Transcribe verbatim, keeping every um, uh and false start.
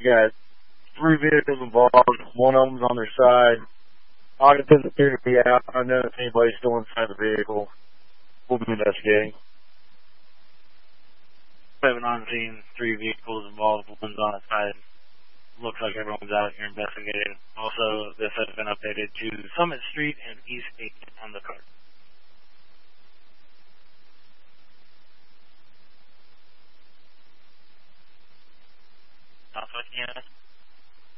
You got three vehicles involved. One of them's on their side. Occupants appear to be out. I don't know if anybody's still inside the vehicle. We'll be investigating. Seven on scene, three vehicles involved, one's on its side. Looks like everyone's out here investigating. Also, this has been updated to Summit Street and East eighth on the card. Southwest Canada.